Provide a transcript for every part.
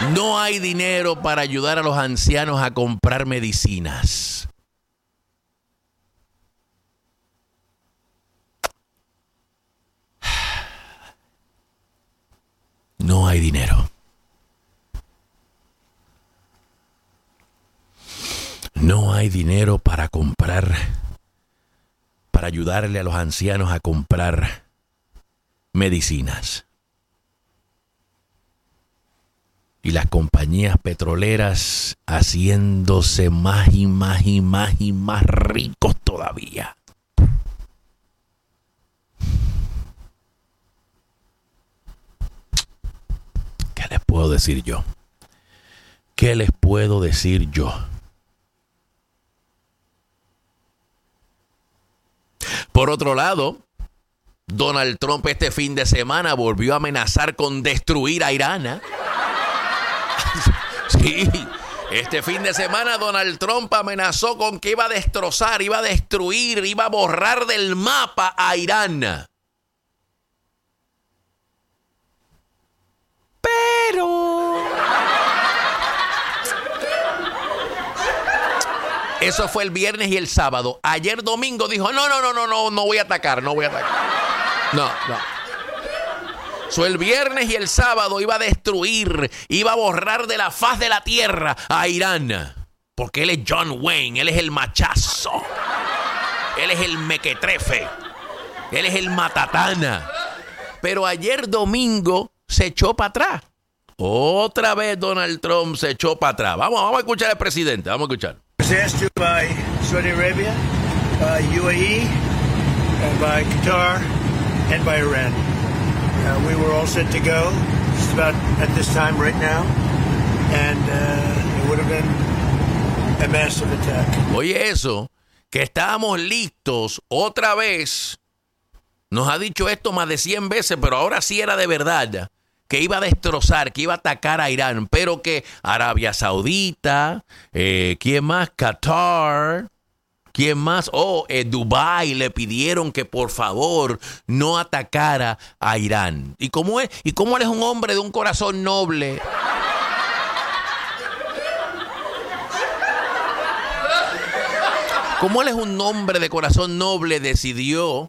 No hay dinero para ayudar a los ancianos a comprar medicinas. No hay dinero. No hay dinero para comprar, para ayudarle a los ancianos a comprar medicinas. Y las compañías petroleras haciéndose más y más y más y más ricos todavía. ¿Qué les puedo decir yo? ¿Qué les puedo decir yo? Por otro lado, Donald Trump este fin de semana volvió a amenazar con destruir a Irán, ¿eh? Sí, este fin de semana Donald Trump amenazó con que iba a destrozar, iba a destruir, iba a borrar del mapa a Irán. Pero eso fue el viernes y el sábado. Ayer domingo dijo, no voy a atacar, No. El viernes y el sábado iba a destruir, iba a borrar de la faz de la tierra a Irán. Porque él es John Wayne, él es el machazo. Él es el mequetrefe. Él es el matatana. Pero ayer domingo se echó para atrás. Otra vez Donald Trump se echó para atrás. Vamos a escuchar al presidente, vamos a escuchar. Was asked to by Saudi Arabia, by UAE, and by Qatar, and by Iran. We were all set to go just about at this time right now, and it would have been a massive attack. Oye, eso, que estábamos listos otra vez, nos ha dicho esto más de 100 veces, pero ahora sí era de verdad, que iba a destrozar, que iba a atacar a Irán, pero que Arabia Saudita, ¿quién más? Qatar... ¿Quién más? Dubái le pidieron que por favor no atacara a Irán. ¿Y cómo él es un hombre de un corazón noble? ¿Cómo él es un hombre de corazón noble decidió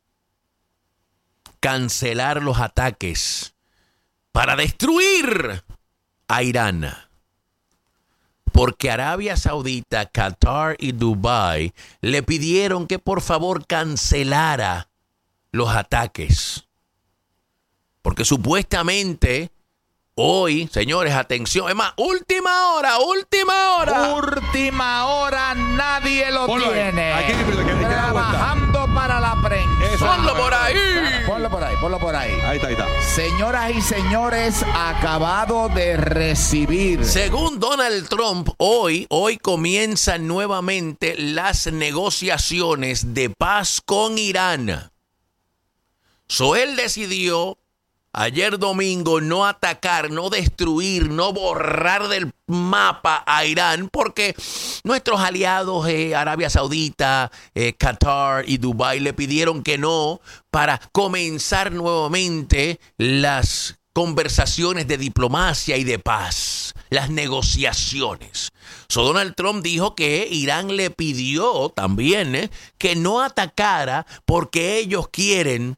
cancelar los ataques para destruir a Irán? Porque Arabia Saudita, Qatar y Dubái le pidieron que por favor cancelara los ataques. Porque supuestamente hoy, señores, atención, es más, última hora. Última hora, nadie lo Ponlo tiene. ahí. Aquí, trabajando para la prensa. Ponlo por ahí. Ponlo por ahí. Ahí está. Señoras y señores, acabado de recibir. Según Donald Trump, hoy comienzan nuevamente las negociaciones de paz con Irán. Él decidió ayer domingo no atacar, no destruir, no borrar del mapa a Irán, porque nuestros aliados Arabia Saudita, Qatar y Dubái le pidieron que no para comenzar nuevamente las conversaciones de diplomacia y de paz, las negociaciones. Donald Trump dijo que Irán le pidió también que no atacara porque ellos quieren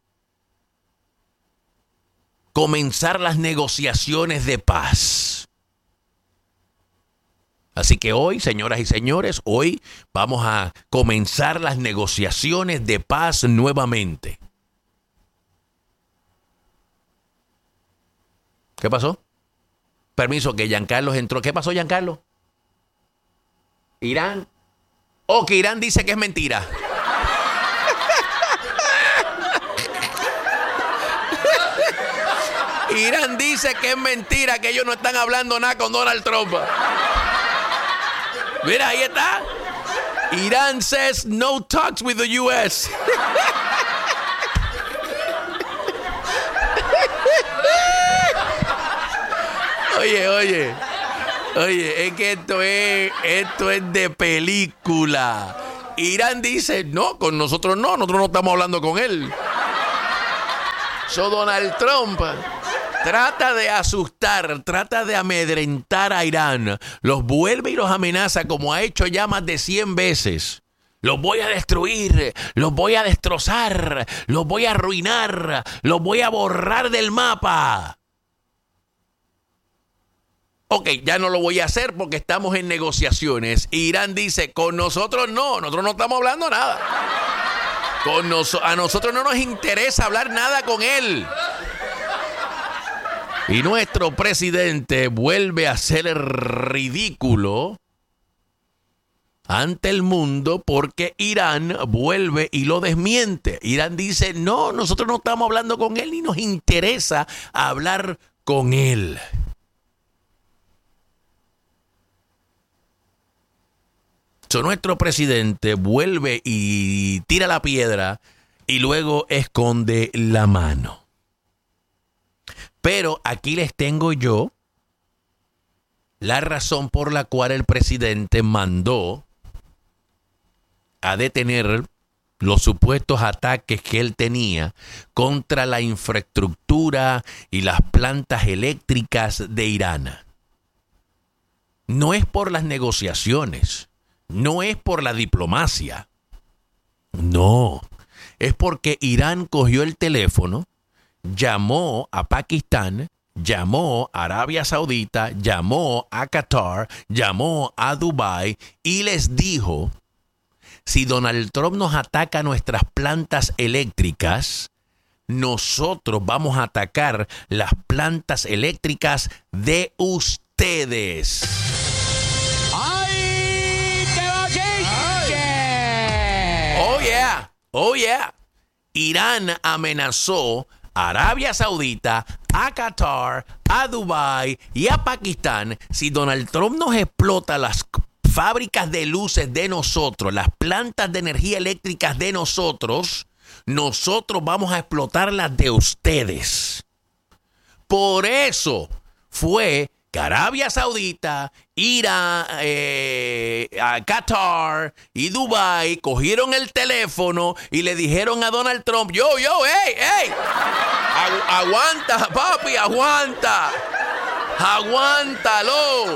comenzar las negociaciones de paz. Así que hoy, señoras y señores, hoy vamos a comenzar las negociaciones de paz nuevamente. ¿Qué pasó? Permiso, que Giancarlo entró. ¿Qué pasó, Giancarlo? Irán. Que Irán dice que es mentira. Irán dice que es mentira, que ellos no están hablando nada con Donald Trump. Mira, ahí está. Irán says no talks with the U.S. Oye, es que esto es de película. Irán dice, no, con nosotros no estamos hablando con él. Donald Trump trata de asustar, trata de amedrentar a Irán. Los vuelve y los amenaza como ha hecho ya más de 100 veces. Los voy a destruir, los voy a destrozar, los voy a arruinar, los voy a borrar del mapa. Ok, ya no lo voy a hacer porque estamos en negociaciones. Irán dice, con nosotros no estamos hablando nada. A nosotros no nos interesa hablar nada con él. Y nuestro presidente vuelve a hacer el ridículo ante el mundo porque Irán vuelve y lo desmiente. Irán dice, no, nosotros no estamos hablando con él ni nos interesa hablar con él. Nuestro presidente vuelve y tira la piedra y luego esconde la mano. Pero aquí les tengo yo la razón por la cual el presidente mandó a detener los supuestos ataques que él tenía contra la infraestructura y las plantas eléctricas de Irán. No es por las negociaciones, no es por la diplomacia, no, es porque Irán cogió el teléfono, llamó a Pakistán, llamó a Arabia Saudita, llamó a Qatar, llamó a Dubái y les dijo, si Donald Trump nos ataca nuestras plantas eléctricas, nosotros vamos a atacar las plantas eléctricas de ustedes. ¡Ay, qué bochinche! Oh yeah. Irán amenazó a Arabia Saudita, a Qatar, a Dubái y a Pakistán si Donald Trump nos explota las fábricas de luces de nosotros, las plantas de energía eléctrica de nosotros vamos a explotar las de ustedes. Por eso fue que Arabia Saudita, Irán, Qatar y Dubái cogieron el teléfono y le dijeron a Donald Trump, hey, aguanta, papi, aguántalo.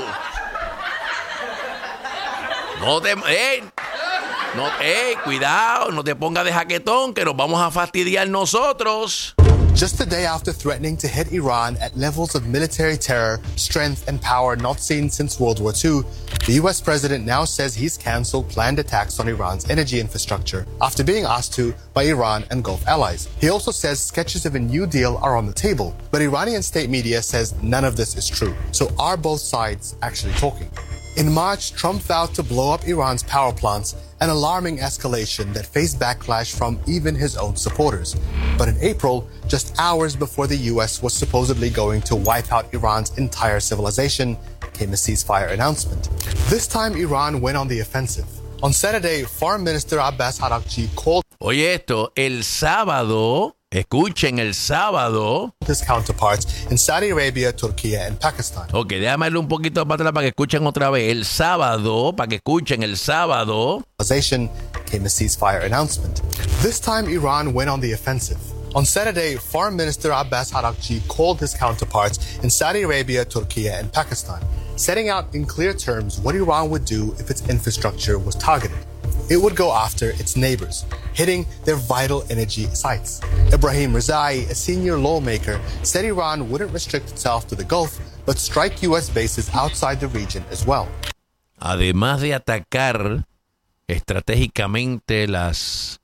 Cuidado, no te pongas de jaquetón que nos vamos a fastidiar nosotros. Just a day after threatening to hit Iran at levels of military terror, strength, and power not seen since World War II, the US president now says he's canceled planned attacks on Iran's energy infrastructure after being asked to by Iran and Gulf allies. He also says sketches of a new deal are on the table, but Iranian state media says none of this is true. So are both sides actually talking? In March, Trump vowed to blow up Iran's power plants, an alarming escalation that faced backlash from even his own supporters. But in April, just hours before the US was supposedly going to wipe out Iran's entire civilization, came a ceasefire announcement. This time, Iran went on the offensive. On Saturday, Foreign Minister Abbas Araghchi called Oye esto, el sábado, escuchen, el sábado. His counterparts in Saudi Arabia, Turkey, and Pakistan. Ok, déjame darle un poquito para atrás para que escuchen otra vez. El sábado, para que escuchen, el sábado. Came a ceasefire announcement. This time, Iran went on the offensive. On Saturday, Foreign Minister Abbas Araghchi called his counterparts in Saudi Arabia, Turkey, and Pakistan, setting out in clear terms what Iran would do if its infrastructure was targeted. It would go after its neighbors, hitting their vital energy sites. Ibrahim Rezai, a senior lawmaker, said Iran wouldn't restrict itself to the Gulf, but strike U.S. bases outside the region as well. Además de atacar estratégicamente las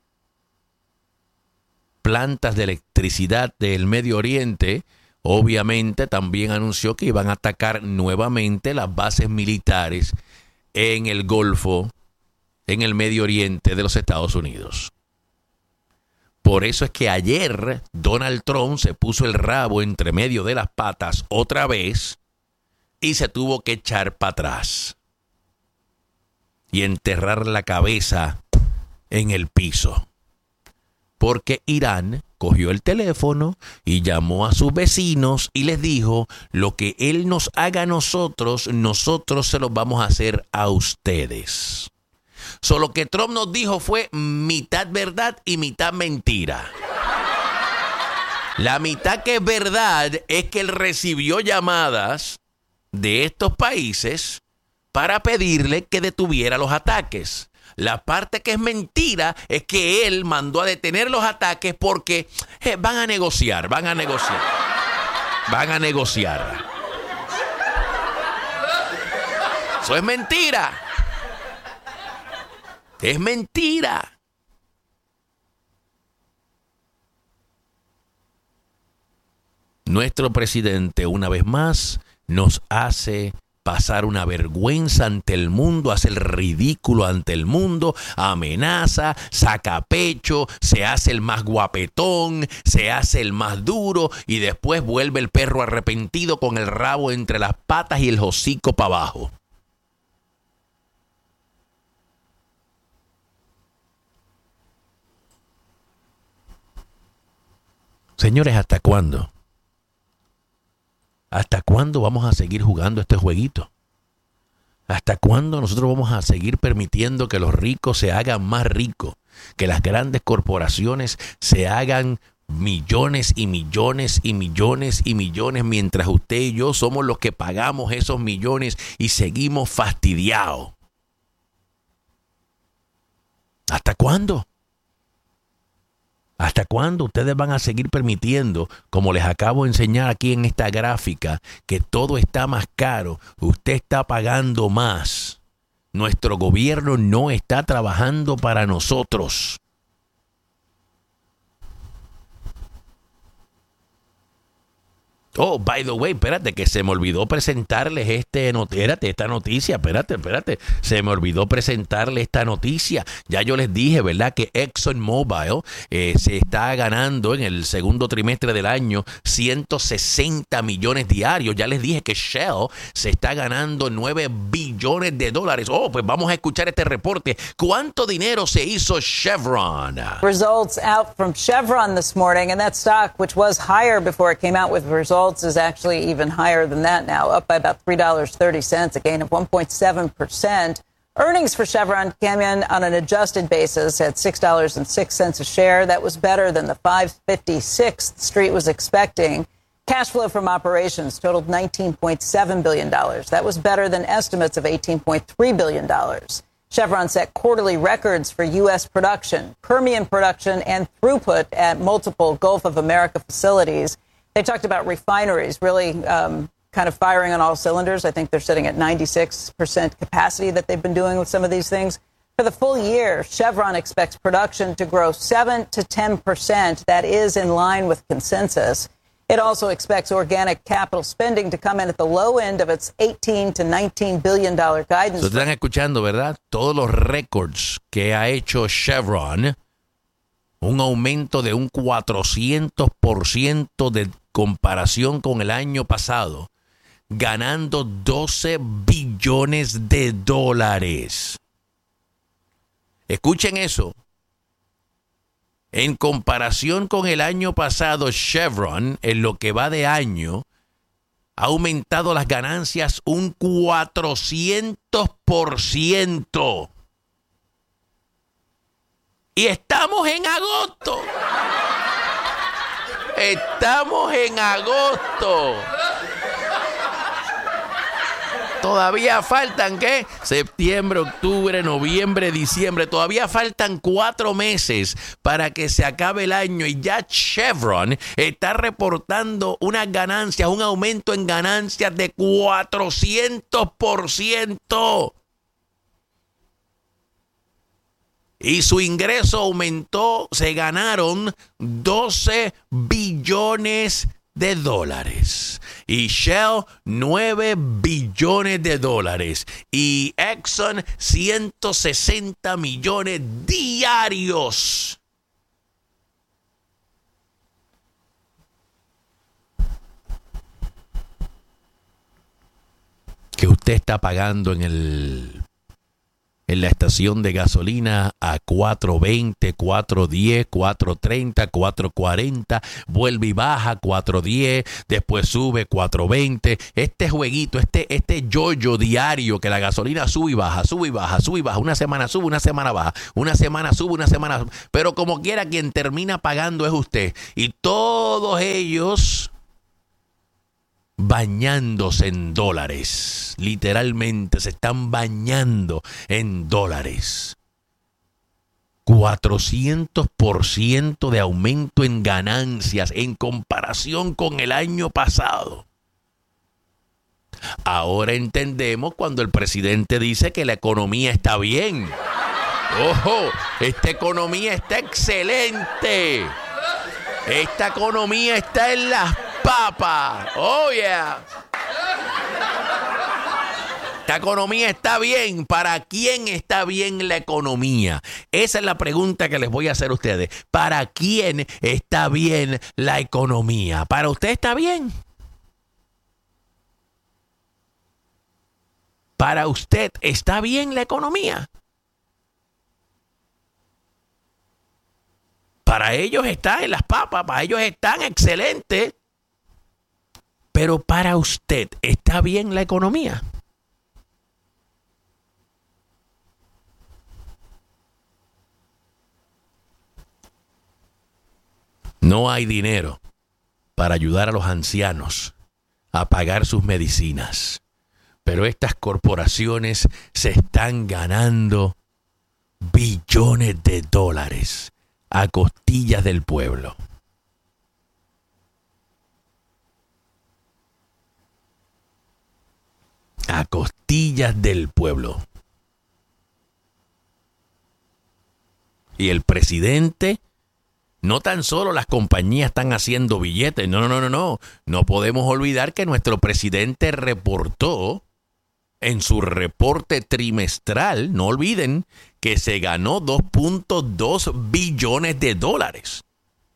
plantas de electricidad del Medio Oriente, obviamente también anunció que iban a atacar nuevamente las bases militares en el Golfo, en el Medio Oriente de los Estados Unidos. Por eso es que ayer Donald Trump se puso el rabo entre medio de las patas otra vez y se tuvo que echar para atrás y enterrar la cabeza en el piso. Porque Irán cogió el teléfono y llamó a sus vecinos y les dijo, lo que él nos haga a nosotros, nosotros se los vamos a hacer a ustedes. Lo que Trump nos dijo fue mitad verdad y mitad mentira. La mitad que es verdad es que él recibió llamadas de estos países para pedirle que detuviera los ataques. La parte que es mentira es que él mandó a detener los ataques porque van a negociar. Eso es mentira. Es mentira. Nuestro presidente, una vez más, nos hace pasar una vergüenza ante el mundo, hace el ridículo ante el mundo, amenaza, saca pecho, se hace el más guapetón, se hace el más duro y después vuelve el perro arrepentido con el rabo entre las patas y el hocico para abajo. Señores, ¿hasta cuándo? ¿Hasta cuándo vamos a seguir jugando este jueguito? ¿Hasta cuándo nosotros vamos a seguir permitiendo que los ricos se hagan más ricos? Que las grandes corporaciones se hagan millones y millones y millones y millones, mientras usted y yo somos los que pagamos esos millones y seguimos fastidiados. ¿Hasta cuándo? ¿Hasta cuándo ustedes van a seguir permitiendo, como les acabo de enseñar aquí en esta gráfica, que todo está más caro? Usted está pagando más. Nuestro gobierno no está trabajando para nosotros. Oh, by the way, espérate, que se me olvidó presentarles esta noticia. Espérate. Se me olvidó presentarles esta noticia. Ya yo les dije, ¿verdad?, que ExxonMobil se está ganando en el segundo trimestre del año 160 millones diarios. Ya les dije que Shell se está ganando 9 billones de dólares. Oh, pues vamos a escuchar este reporte. ¿Cuánto dinero se hizo Chevron? Results out from Chevron this morning, and that stock, which was higher before it came out with results, is actually even higher than that now, up by about $3.30, a gain of 1.7%. Earnings for Chevron came in on an adjusted basis at $6.06 a share. That was better than the $5.56 the street was expecting. Cash flow from operations totaled $19.7 billion. That was better than estimates of $18.3 billion. Chevron set quarterly records for U.S. production, Permian production, and throughput at multiple Gulf of America facilities. They talked about refineries really kind of firing on all cylinders. I think they're sitting at 96% capacity that they've been doing with some of these things. For the full year, Chevron expects production to grow 7 to 10%. That is in line with consensus. It also expects organic capital spending to come in at the low end of its $18 to $19 billion guidance. So, están escuchando, ¿verdad? Todos los récords que ha hecho Chevron. Un aumento de un 400% de comparación con el año pasado, ganando 12 billones de dólares. Escuchen eso. En comparación con el año pasado, Chevron, en lo que va de año, ha aumentado las ganancias un 400%. Y estamos en agosto. Todavía faltan, ¿qué? Septiembre, octubre, noviembre, diciembre. Todavía faltan 4 meses para que se acabe el año. Y ya Chevron está reportando unas ganancias, un aumento en ganancias de 400%. Y su ingreso aumentó, se ganaron 12 billones de dólares. Y Shell, 9 billones de dólares. Y Exxon, 160 millones diarios. Que usted está pagando en en la estación de gasolina a 4.20, 4.10, 4.30, 4.40, vuelve y baja 4.10, después sube 4.20. Este jueguito, este yoyo diario que la gasolina sube y baja, sube y baja, sube y baja. Una semana sube, una semana baja, una semana sube, una semana. Pero como quiera, quien termina pagando es usted. Y todos ellos bañándose en dólares. Literalmente se están bañando en dólares. 400% de aumento en ganancias en comparación con el año pasado. Ahora entendemos cuando el presidente dice que la economía está bien. ¡Ojo! Esta economía está excelente. Esta economía está en las papas. ¡Oh, yeah! Esta economía está bien. ¿Para quién está bien la economía? Esa es la pregunta que les voy a hacer a ustedes. ¿Para quién está bien la economía? ¿Para usted está bien? ¿Para usted está bien la economía? Para ellos está en las papas, para ellos están excelentes. Pero para usted, ¿está bien la economía? No hay dinero para ayudar a los ancianos a pagar sus medicinas. Pero estas corporaciones se están ganando billones de dólares a costillas del pueblo. A costillas del pueblo. Y el presidente, no tan solo las compañías están haciendo billetes, no. No podemos olvidar que nuestro presidente reportó en su reporte trimestral, no olviden, que se ganó 2.2 billones de dólares.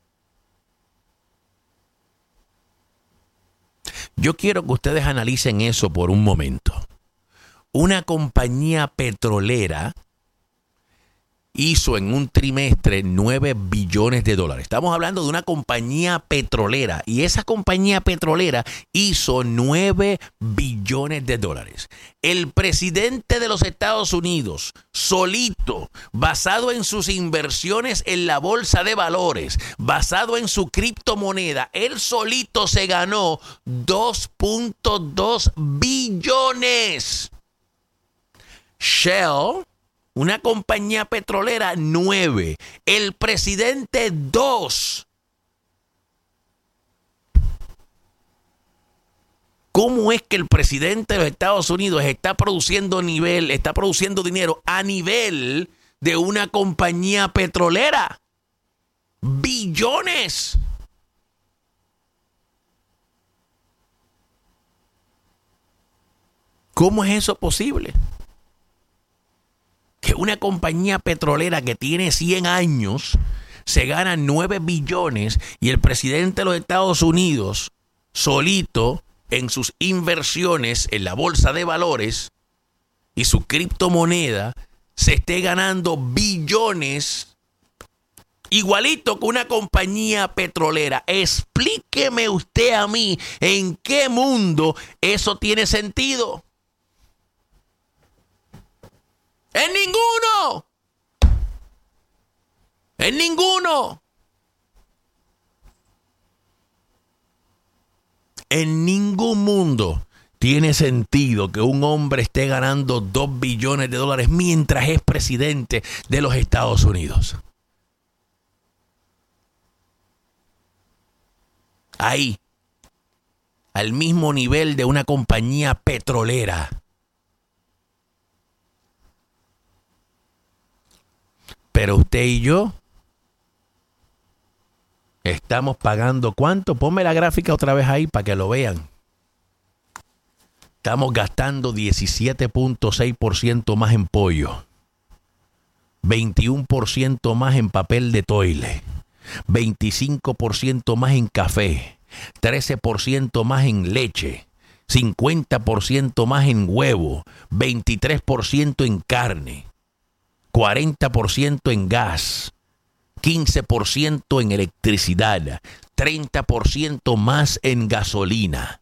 Yo quiero que ustedes analicen eso por un momento. Una compañía petrolera hizo en un trimestre 9 billones de dólares. Estamos hablando de una compañía petrolera y esa compañía petrolera hizo 9 billones de dólares. El presidente de los Estados Unidos, solito, basado en sus inversiones en la bolsa de valores, basado en su criptomoneda, él solito se ganó 2.2 billones. Shell, una compañía petrolera, 9. El presidente, 2. ¿Cómo es que el presidente de los Estados Unidos está produciendo dinero a nivel de una compañía petrolera? Billones. ¿Cómo es eso posible? Que una compañía petrolera que tiene 100 años se gana 9 billones y el presidente de los Estados Unidos, solito, en sus inversiones en la bolsa de valores y su criptomoneda, se esté ganando billones, igualito que una compañía petrolera? Explíqueme usted a mí en qué mundo eso tiene sentido. ¡En ninguno! ¡En ninguno! En ningún mundo tiene sentido que un hombre esté ganando 2 billones de dólares mientras es presidente de los Estados Unidos. Ahí, al mismo nivel de una compañía petrolera. Pero usted y yo estamos pagando ¿cuánto? Ponme la gráfica otra vez ahí para que lo vean. Estamos gastando 17.6% más en pollo, 21% más en papel de toile, 25% más en café, 13% más en leche, 50% más en huevo, 23% en carne. 40% en gas, 15% en electricidad, 30% más en gasolina.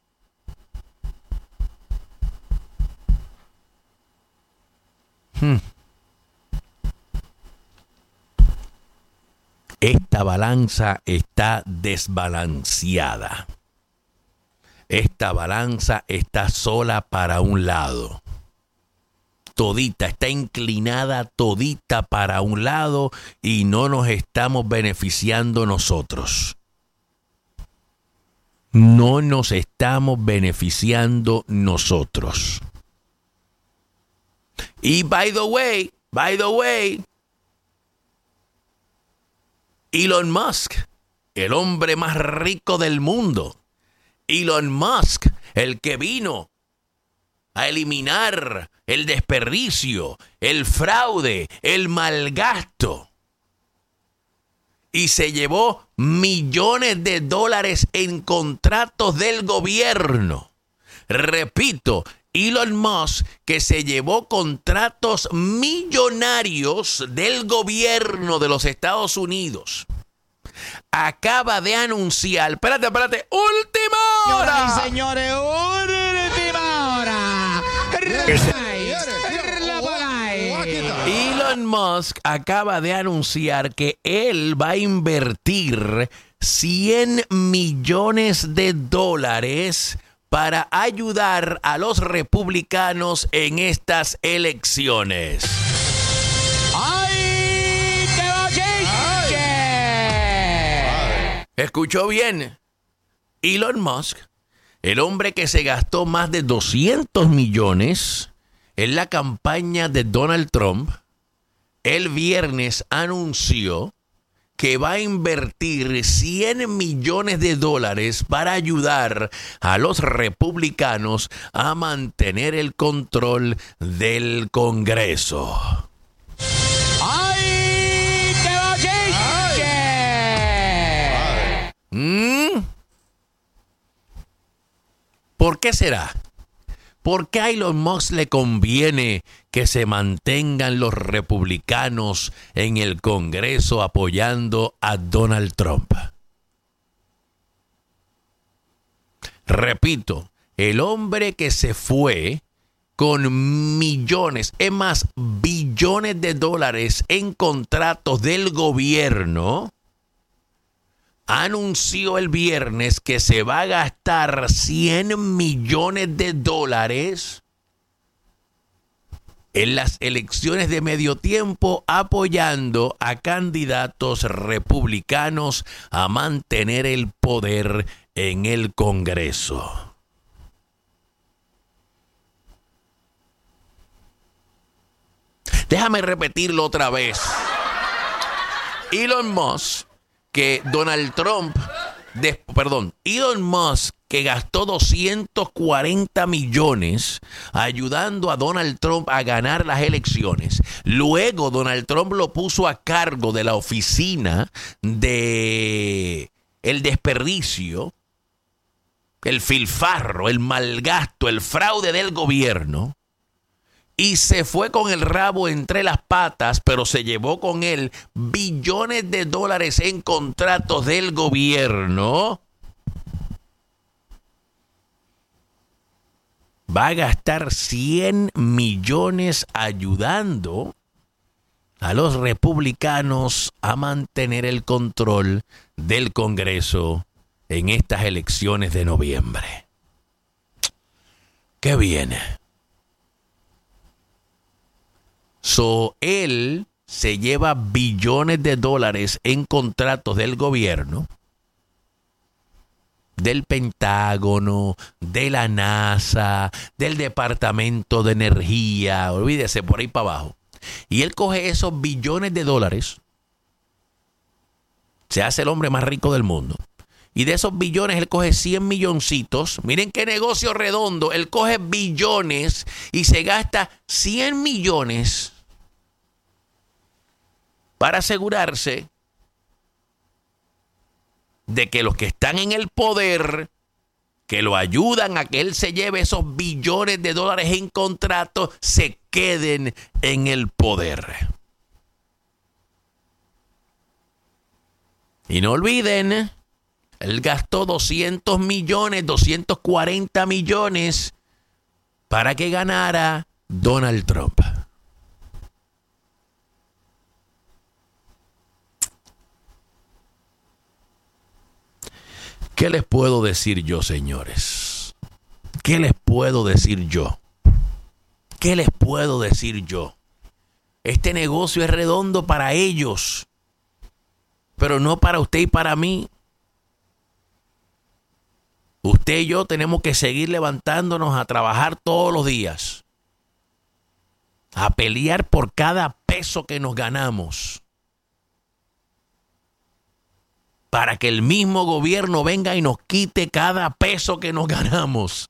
Esta balanza está desbalanceada. Esta balanza está sola para un lado. Todita, está inclinada todita para un lado y no nos estamos beneficiando nosotros. No nos estamos beneficiando nosotros. Y by the way, Elon Musk, el hombre más rico del mundo. Elon Musk, el que vino a eliminar el desperdicio, el fraude, el malgasto. Y se llevó millones de dólares en contratos del gobierno. Repito, Elon Musk, que se llevó contratos millonarios del gobierno de los Estados Unidos, acaba de anunciar, espérate, última hora. Señoras y señores, última hora. Elon Musk acaba de anunciar que él va a invertir $100 millones para ayudar a los republicanos en estas elecciones. ¡Ay, qué bochinche! ¿Escuchó bien? Elon Musk, el hombre que se gastó más de 200 millones en la campaña de Donald Trump, el viernes anunció que va a invertir $100 millones para ayudar a los republicanos a mantener el control del Congreso. ¡Ay, qué bochinche! ¿Por qué será? ¿Por qué a Elon Musk le conviene que se mantengan los republicanos en el Congreso apoyando a Donald Trump? Repito, el hombre que se fue con millones, es más, billones de dólares en contratos del gobierno, anunció el viernes que se va a gastar $100 millones en las elecciones de medio tiempo apoyando a candidatos republicanos a mantener el poder en el Congreso. Déjame repetirlo otra vez. Elon Musk, Elon Musk, que gastó 240 millones ayudando a Donald Trump a ganar las elecciones. Luego Donald Trump lo puso a cargo de la oficina de el desperdicio, el filfarro, el malgasto, el fraude del gobierno. Y se fue con el rabo entre las patas, pero se llevó con él billones de dólares en contratos del gobierno. Va a gastar $100 millones ayudando a los republicanos a mantener el control del Congreso en estas elecciones de noviembre. ¿Qué viene? Él se lleva billones de dólares en contratos del gobierno, del Pentágono, de la NASA, del Departamento de Energía, olvídese, por ahí para abajo. Y él coge esos billones de dólares, se hace el hombre más rico del mundo. Y de esos billones él coge 100 milloncitos. Miren qué negocio redondo. Él coge billones y se gasta 100 millones para asegurarse de que los que están en el poder, que lo ayudan a que él se lleve esos billones de dólares en contratos, se queden en el poder. Y no olviden, él gastó 200 millones, 240 millones para que ganara Donald Trump. ¿Qué les puedo decir yo, señores? ¿Qué les puedo decir yo? ¿Qué les puedo decir yo? Este negocio es redondo para ellos, pero no para usted y para mí. Usted y yo tenemos que seguir levantándonos a trabajar todos los días, a pelear por cada peso que nos ganamos, para que el mismo gobierno venga y nos quite cada peso que nos ganamos.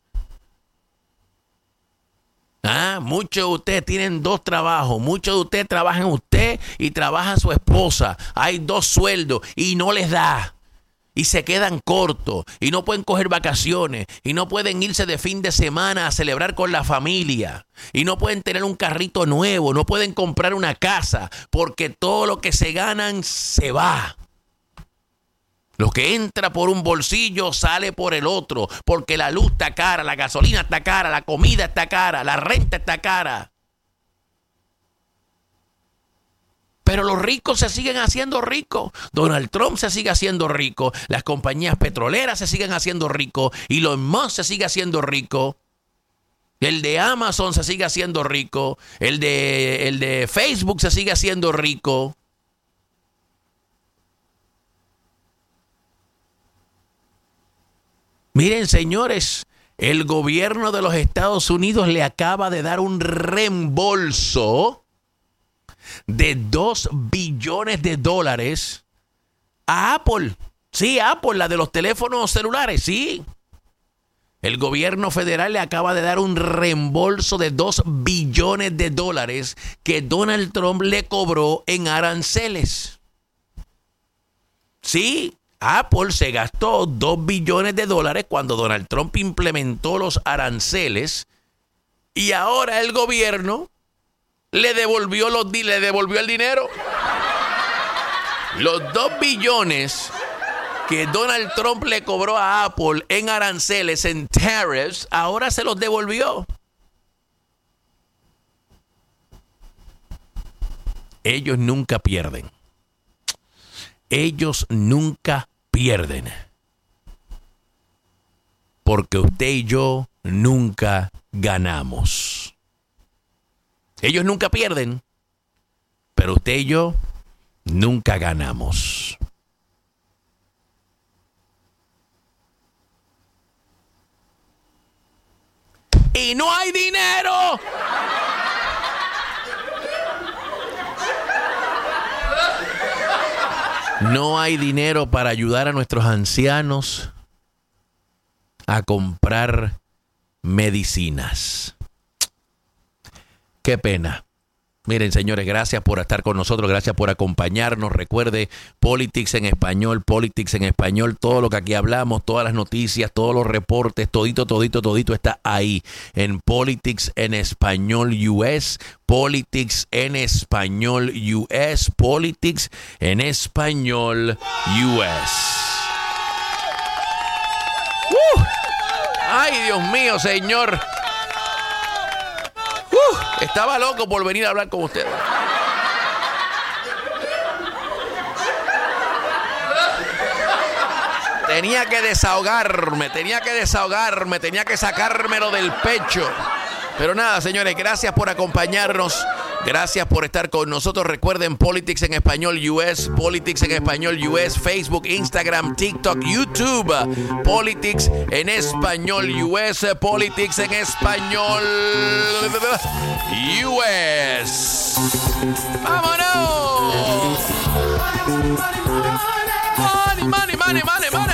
Muchos de ustedes tienen 2 trabajos, muchos de ustedes trabajan usted y trabaja su esposa. Hay 2 sueldos y no les da. Y se quedan cortos y no pueden coger vacaciones y no pueden irse de fin de semana a celebrar con la familia y no pueden tener un carrito nuevo, no pueden comprar una casa porque todo lo que se ganan se va. Lo que entra por un bolsillo sale por el otro, porque la luz está cara, la gasolina está cara, la comida está cara, la renta está cara. Pero los ricos se siguen haciendo ricos. Donald Trump se sigue haciendo rico, las compañías petroleras se siguen haciendo ricos, Elon Musk se sigue haciendo rico, el de Amazon se sigue haciendo rico, el de Facebook se sigue haciendo rico. Miren, señores, el gobierno de los Estados Unidos le acaba de dar un reembolso de $2 billones a Apple. Sí, Apple, la de los teléfonos celulares, sí. El gobierno federal le acaba de dar un reembolso de $2 billones que Donald Trump le cobró en aranceles. Sí. Apple se gastó $2 billones cuando Donald Trump implementó los aranceles y ahora el gobierno le devolvió el dinero. Los $2 billones que Donald Trump le cobró a Apple en aranceles, en tariffs, ahora se los devolvió. Ellos nunca pierden. Ellos nunca pierden. Porque usted y yo nunca ganamos. Ellos nunca pierden, pero usted y yo nunca ganamos. ¡Y no hay dinero! No hay dinero para ayudar a nuestros ancianos a comprar medicinas. Qué pena. Miren, señores, gracias por estar con nosotros, gracias por acompañarnos. Recuerde, Politics en español, todo lo que aquí hablamos, todas las noticias, todos los reportes, todito está ahí en Politics en español US, Politics en español US, Politics en español US. ¡Ay, Dios mío, señor! Estaba loco por venir a hablar con ustedes. Tenía que desahogarme, tenía que sacármelo del pecho. Pero nada, señores, gracias por acompañarnos. Gracias por estar con nosotros. Recuerden, Politics en español US, Politics en español US, Facebook, Instagram, TikTok, YouTube. Politics en español US, Politics en español US. ¡Vámonos! Money, money, money, money, money.